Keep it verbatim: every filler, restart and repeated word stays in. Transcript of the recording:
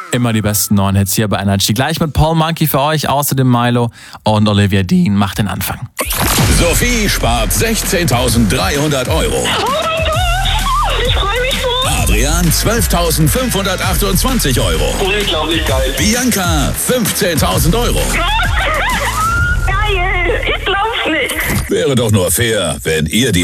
Immer die besten neuen Hits hier bei Energy. Gleich mit Paul Monkey für euch, außerdem Milo und Olivia Dean macht den Anfang. Sophie spart sechzehntausenddreihundert Euro. Oh mein Gott, ich freue mich so. Adrian zwölftausendfünfhundertachtundzwanzig Euro. Unglaublich geil. Bianca fünfzehntausend Euro. Geil, ich glaub's nicht. Wäre doch nur fair, wenn ihr die